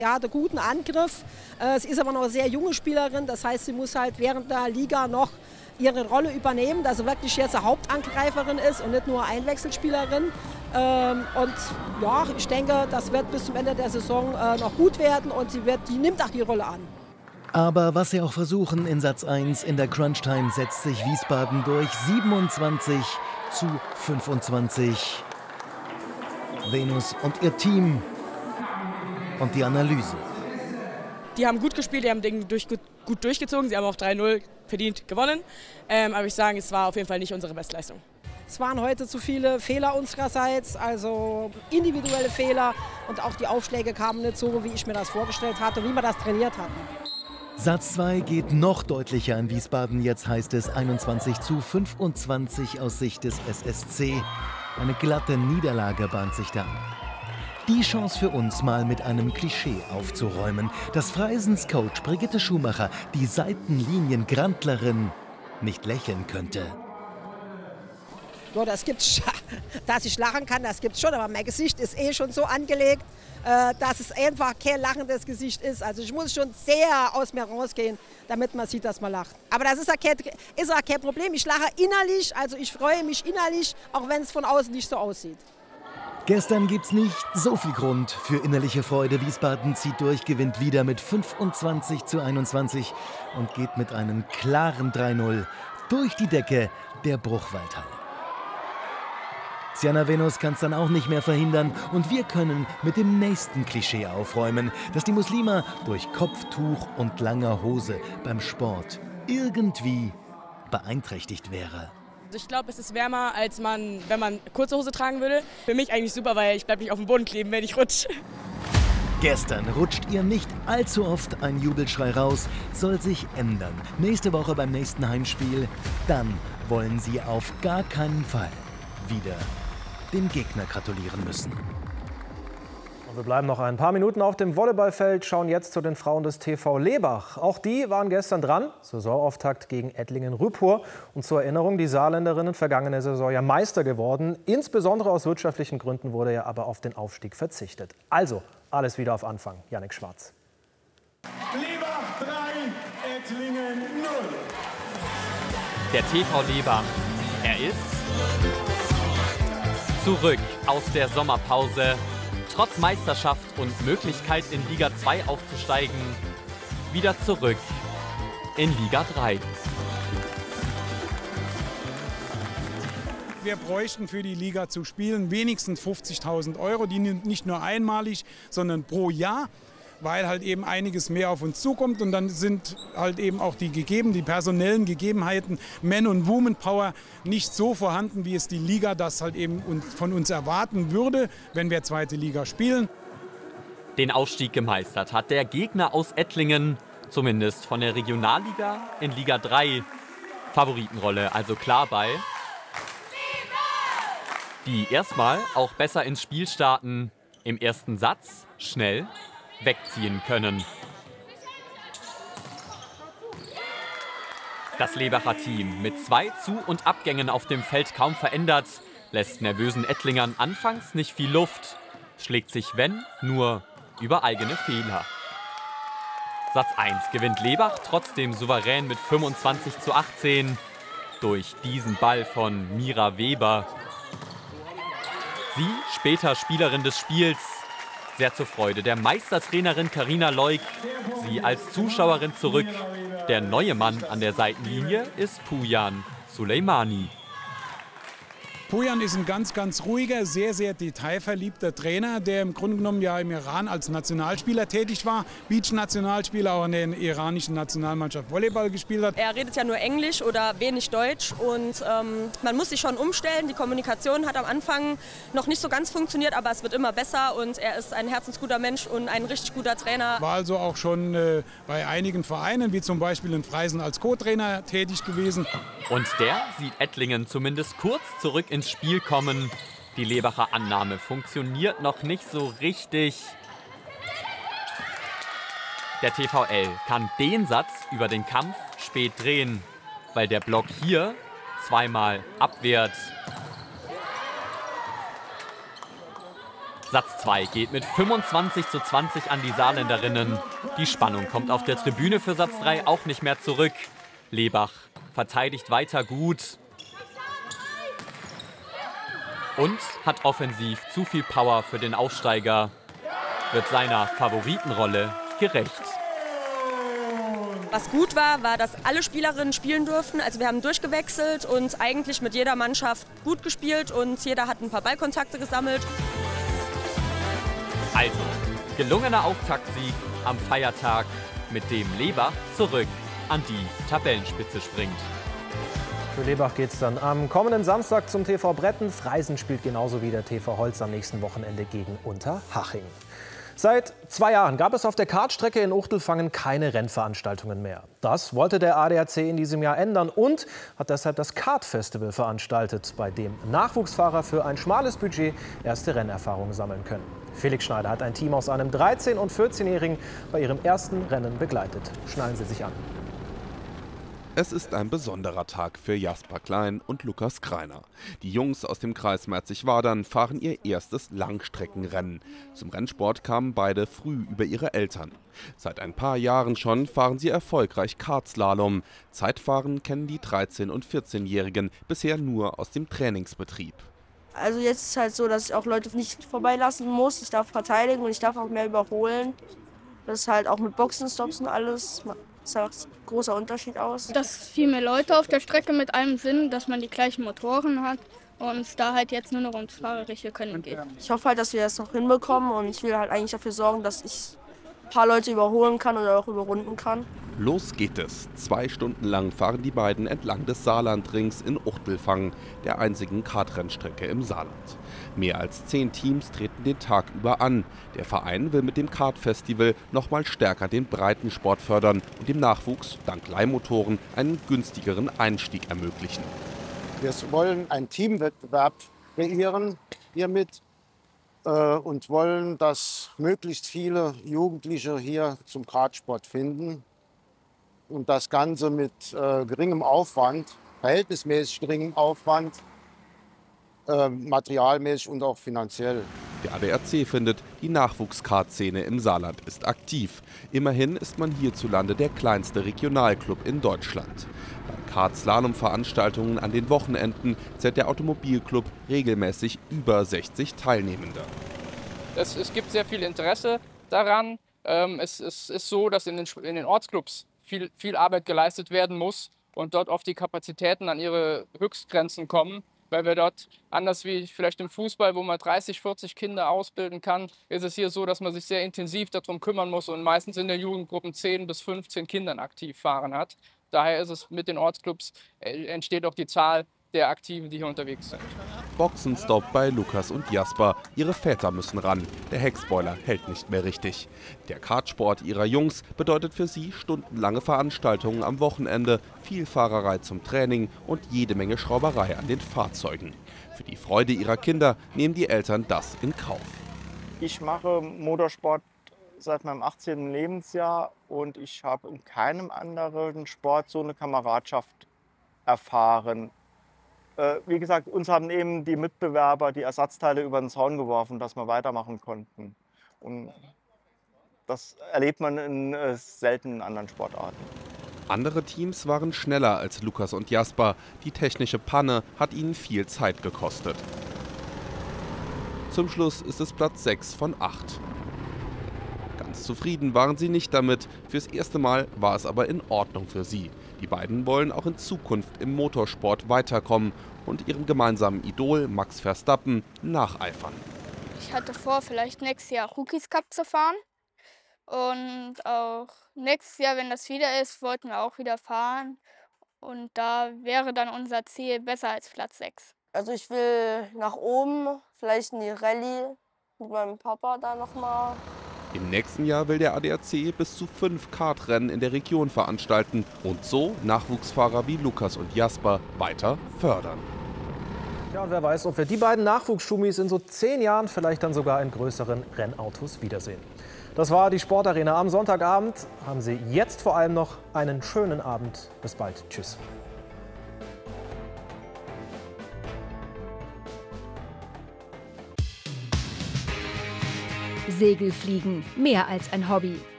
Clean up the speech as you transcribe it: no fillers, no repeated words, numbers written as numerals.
Er hat einen guten Angriff. Es ist aber noch eine sehr junge Spielerin. Das heißt, sie muss halt während der Liga noch ihre Rolle übernehmen, dass sie wirklich jetzt eine Hauptangreiferin ist und nicht nur Einwechselspielerin. Und ja, ich denke, das wird bis zum Ende der Saison noch gut werden und die nimmt auch die Rolle an. Aber was sie auch versuchen in Satz 1, in der Crunch-Time setzt sich Wiesbaden durch 27:25. Venus und ihr Team und die Analyse. Die haben gut gespielt, die haben Ding gut durchgezogen, sie haben auch 3-0 verdient gewonnen. Aber ich sage, es war auf jeden Fall nicht unsere Bestleistung. Es waren heute zu viele Fehler unsererseits, also individuelle Fehler und auch die Aufschläge kamen nicht so, wie ich mir das vorgestellt hatte, wie wir das trainiert hatten. Satz 2 geht noch deutlicher in Wiesbaden. Jetzt heißt es 21:25 aus Sicht des SSC. Eine glatte Niederlage bahnt sich da an. Die Chance für uns, mal mit einem Klischee aufzuräumen, dass Freisens Coach Brigitte Schumacher, die Seitenlinien-Grandlerin, nicht lächeln könnte. Ja, das gibt's, dass ich lachen kann, das gibt's schon, aber mein Gesicht ist eh schon so angelegt, dass es einfach kein lachendes Gesicht ist. Also ich muss schon sehr aus mir rausgehen, damit man sieht, dass man lacht. Aber das ist auch kein Problem. Ich lache innerlich, also ich freue mich innerlich, auch wenn es von außen nicht so aussieht. Gestern gibt's nicht so viel Grund für innerliche Freude. Wiesbaden zieht durch, gewinnt wieder mit 25:21 und geht mit einem klaren 3-0 durch die Decke der Bruchwaldhalle. Sienna Venus kann es dann auch nicht mehr verhindern und wir können mit dem nächsten Klischee aufräumen, dass die Muslima durch Kopftuch und langer Hose beim Sport irgendwie beeinträchtigt wäre. Ich glaube, es ist wärmer, als wenn man kurze Hose tragen würde. Für mich eigentlich super, weil ich bleibe nicht auf dem Boden kleben, wenn ich rutsche. Gestern rutscht ihr nicht allzu oft ein Jubelschrei raus, soll sich ändern. Nächste Woche beim nächsten Heimspiel, dann wollen sie auf gar keinen Fall wieder dem Gegner gratulieren müssen. Und wir bleiben noch ein paar Minuten auf dem Volleyballfeld, schauen jetzt zu den Frauen des TV Lebach. Auch die waren gestern dran, Saisonauftakt gegen Ettlingen-Rüppur. Und zur Erinnerung, die Saarländerinnen vergangene Saison ja Meister geworden. Insbesondere aus wirtschaftlichen Gründen wurde ja aber auf den Aufstieg verzichtet. Also alles wieder auf Anfang. Jannik Schwarz. Lebach 3, Ettlingen 0. Der TV Lebach, er ist zurück aus der Sommerpause. Trotz Meisterschaft und Möglichkeit in Liga 2 aufzusteigen, wieder zurück in Liga 3. Wir bräuchten für die Liga zu spielen wenigstens 50.000 €, die nicht nur einmalig, sondern pro Jahr, weil halt eben einiges mehr auf uns zukommt und dann sind halt eben auch die personellen Gegebenheiten, Man- und Woman-Power nicht so vorhanden, wie es die Liga das halt eben von uns erwarten würde, wenn wir zweite Liga spielen. Den Aufstieg gemeistert hat der Gegner aus Ettlingen, zumindest von der Regionalliga in Liga 3. Favoritenrolle also klar bei. Die erstmal auch besser ins Spiel starten, im ersten Satz schnell wegziehen können. Das Lebacher Team mit 2 Zu- und Abgängen auf dem Feld kaum verändert, lässt nervösen Ettlingern anfangs nicht viel Luft, schlägt sich, wenn, nur über eigene Fehler. Satz 1 gewinnt Lebach trotzdem souverän mit 25:18 durch diesen Ball von Mira Weber. Sie, später Spielerin des Spiels, sehr zur Freude der Meistertrainerin Carina Leuk. Sie als Zuschauerin zurück. Der neue Mann an der Seitenlinie ist Pujan Suleimani. Pujan ist ein ganz, ganz ruhiger, sehr, sehr detailverliebter Trainer, der im Grunde genommen ja im Iran als Nationalspieler tätig war, Beach-Nationalspieler, auch in der iranischen Nationalmannschaft Volleyball gespielt hat. Er redet ja nur Englisch oder wenig Deutsch und man muss sich schon umstellen. Die Kommunikation hat am Anfang noch nicht so ganz funktioniert, aber es wird immer besser und er ist ein herzensguter Mensch und ein richtig guter Trainer. War also auch schon bei einigen Vereinen, wie zum Beispiel in Freisen als Co-Trainer tätig gewesen. Und der sieht Ettlingen zumindest kurz zurück ins Spiel kommen. Die Lebacher Annahme funktioniert noch nicht so richtig. Der TVL kann den Satz über den Kampf spät drehen, weil der Block hier zweimal abwehrt. Satz 2 geht mit 25:20 an die Saarländerinnen. Die Spannung kommt auf der Tribüne für Satz 3 auch nicht mehr zurück. Lebach verteidigt weiter gut und hat offensiv zu viel Power für den Aufsteiger. Wird seiner Favoritenrolle gerecht. Was gut war, war, dass alle Spielerinnen spielen durften. Also wir haben durchgewechselt und eigentlich mit jeder Mannschaft gut gespielt und jeder hat ein paar Ballkontakte gesammelt. Also, gelungener Auftaktsieg am Feiertag, mit dem Lebach zurück an die Tabellenspitze springt. Für Lebach geht es dann am kommenden Samstag zum TV Bretten. Freisen spielt genauso wie der TV Holz am nächsten Wochenende gegen Unterhaching. Seit 2 Jahren gab es auf der Kartstrecke in Uchtelfangen keine Rennveranstaltungen mehr. Das wollte der ADAC in diesem Jahr ändern und hat deshalb das Kartfestival veranstaltet, bei dem Nachwuchsfahrer für ein schmales Budget erste Rennerfahrungen sammeln können. Felix Schneider hat ein Team aus einem 13- und 14-Jährigen bei ihrem ersten Rennen begleitet. Schnallen Sie sich an. Es ist ein besonderer Tag für Jasper Klein und Lukas Greiner. Die Jungs aus dem Kreis Merzig-Wadern fahren ihr erstes Langstreckenrennen. Zum Rennsport kamen beide früh über ihre Eltern. Seit ein paar Jahren schon fahren sie erfolgreich Kartslalom. Zeitfahren kennen die 13- und 14-Jährigen bisher nur aus dem Trainingsbetrieb. Also jetzt ist es halt so, dass ich auch Leute nicht vorbeilassen muss. Ich darf verteidigen und ich darf auch mehr überholen. Das ist halt auch mit Boxenstops und alles. Das sah ein großer Unterschied aus. Dass viel mehr Leute auf der Strecke mit einem Sinn, dass man die gleichen Motoren hat und es da halt jetzt nur noch ums fahrerische Können geht. Ich hoffe halt, dass wir das noch hinbekommen und ich will halt eigentlich dafür sorgen, dass ich ein paar Leute überholen kann oder auch überrunden kann. Los geht es. 2 Stunden lang fahren die beiden entlang des Saarlandrings in Uchtelfangen, der einzigen Kartrennstrecke im Saarland. Mehr als 10 Teams treten den Tag über an. Der Verein will mit dem Kartfestival noch mal stärker den Breitensport fördern und dem Nachwuchs dank Leihmotoren einen günstigeren Einstieg ermöglichen. Wir wollen einen Teamwettbewerb kreieren hiermit und wollen, dass möglichst viele Jugendliche hier zum Kartsport finden. Und das Ganze mit geringem Aufwand, verhältnismäßig geringem Aufwand, materialmäßig und auch finanziell. Der ADAC findet, die Nachwuchskartszene im Saarland ist aktiv. Immerhin ist man hierzulande der kleinste Regionalclub in Deutschland. Bei Kartslalom-Veranstaltungen an den Wochenenden zählt der Automobilclub regelmäßig über 60 Teilnehmende. Es gibt sehr viel Interesse daran. Es ist so, dass in den Ortsclubs viel Arbeit geleistet werden muss und dort oft die Kapazitäten an ihre Höchstgrenzen kommen. Weil wir dort, anders wie vielleicht im Fußball, wo man 30, 40 Kinder ausbilden kann, ist es hier so, dass man sich sehr intensiv darum kümmern muss und meistens in den Jugendgruppen 10 bis 15 Kindern aktiv fahren hat. Daher ist es mit den Ortsclubs, entsteht auch die Zahl der Aktiven, die hier unterwegs sind. Boxenstopp bei Lukas und Jasper. Ihre Väter müssen ran. Der Heckspoiler hält nicht mehr richtig. Der Kartsport ihrer Jungs bedeutet für sie stundenlange Veranstaltungen am Wochenende, viel Fahrerei zum Training und jede Menge Schrauberei an den Fahrzeugen. Für die Freude ihrer Kinder nehmen die Eltern das in Kauf. Ich mache Motorsport seit meinem 18. Lebensjahr und ich habe in keinem anderen Sport so eine Kameradschaft erfahren. Wie gesagt, uns haben eben die Mitbewerber die Ersatzteile über den Zaun geworfen, dass wir weitermachen konnten. Und das erlebt man in seltenen anderen Sportarten. Andere Teams waren schneller als Lukas und Jasper. Die technische Panne hat ihnen viel Zeit gekostet. Zum Schluss ist es Platz 6 von 8. Ganz zufrieden waren sie nicht damit. Fürs erste Mal war es aber in Ordnung für sie. Die beiden wollen auch in Zukunft im Motorsport weiterkommen und ihrem gemeinsamen Idol Max Verstappen nacheifern. Ich hatte vor, vielleicht nächstes Jahr Rookies Cup zu fahren. Und auch nächstes Jahr, wenn das wieder ist, wollten wir auch wieder fahren. Und da wäre dann unser Ziel besser als Platz 6. Also ich will nach oben, vielleicht in die Rallye mit meinem Papa da nochmal. Im nächsten Jahr will der ADAC bis zu 5 Kartrennen in der Region veranstalten und so Nachwuchsfahrer wie Lukas und Jasper weiter fördern. Ja, und wer weiß, ob wir die beiden Nachwuchsschummis in so 10 Jahren vielleicht dann sogar in größeren Rennautos wiedersehen. Das war die Sportarena am Sonntagabend. Haben Sie jetzt vor allem noch einen schönen Abend. Bis bald. Tschüss. Segelfliegen, mehr als ein Hobby.